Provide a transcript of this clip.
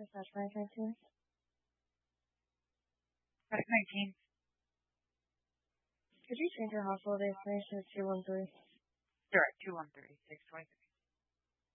2019. Product 19. Could you change your household information to 213? Sure, 213, 623.